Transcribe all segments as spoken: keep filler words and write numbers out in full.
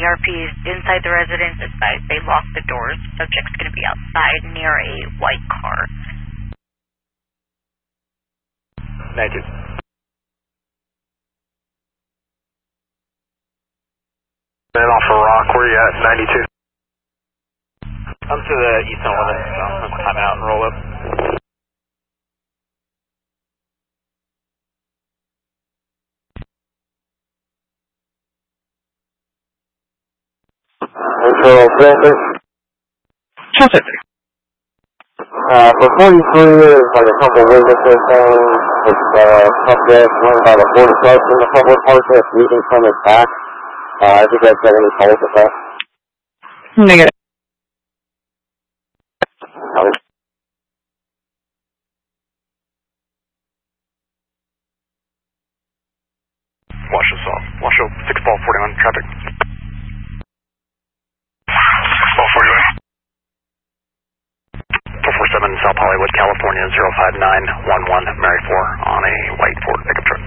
C R Ps inside the residence. Advise they lock the doors. Subject's going to be outside near a white car. ninety-two. Man off a rock, where you at? ninety-two. I'm to the east eleven, so I'm coming out and roll up. Control Center. Traffic. Uh, for forty-three, there's like a couple witnesses saying it's uh, subject went by the border post in the public park that's leaving from his back. Uh, I think that's got any calls at that. Negative. Washoe South. Washoe six ball forty-one traffic. six ball forty-one. four four seven South Hollywood, California, zero five nine one one, Mary four on a white Ford pickup truck.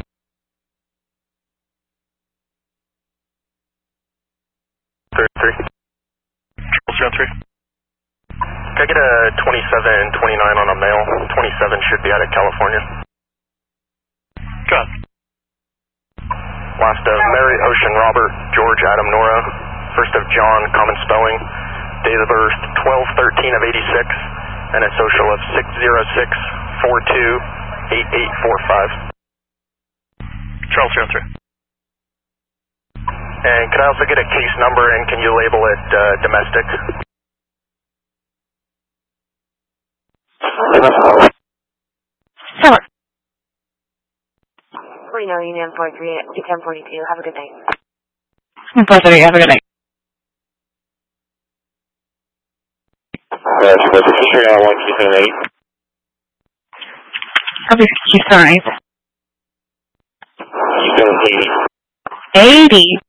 three three. Charles zero three. Can I get a twenty-seven and twenty-nine on a male? twenty-seven should be out of California. Good. Last of Mary, Ocean, Robert, George, Adam, Nora. First of John, common spelling. Date of birth twelve thirteen of eighty-six. And a social of six zero six four two eight eight four five. Charles zero three. And can I also get a case number and can you label it uh, domestic? Sure. forty-nine Union forty-three at ten forty-two. Have a good night. four thirty, have a good night. Uh, so this is three nine one, Keystone eight. Copy, Keystone eight. Keystone eighty. eighty.